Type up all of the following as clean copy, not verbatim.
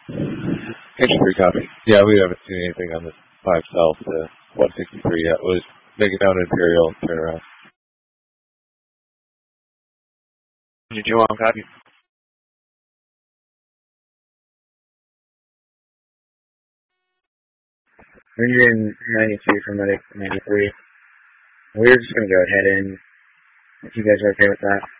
Entry copy. Yeah, we haven't seen anything on the 5 South to 163 yet. We'll just make it down to Imperial and turn around. Did you want copy? $193 from 93. We're just going to go ahead and, if you guys are okay with that.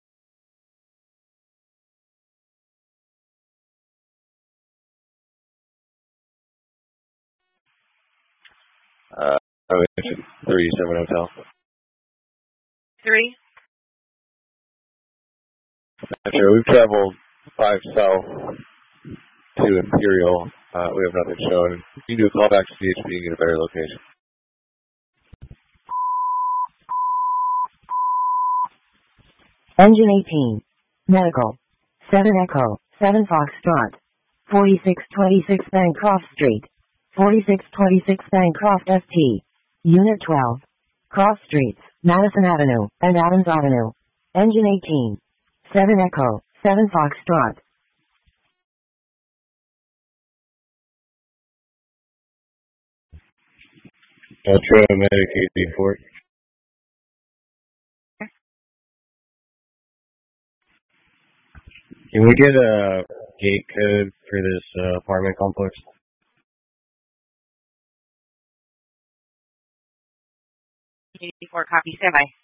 I mentioned 37 Hotel. 3. Sure, we've traveled 5 South to Imperial. We have nothing shown. You can do a call back to CHP and get a better location. Engine 18. Medical. 7 Echo. 7 Foxtrot. 4626 Bancroft Street. 4626 Bancroft ST. Unit 12. Cross Streets, Madison Avenue, and Adams Avenue. Engine 18. 7 Echo. 7 Foxtrot. Ultra Medic 84. Can we get a gate code for this apartment complex? 84 copy, standby.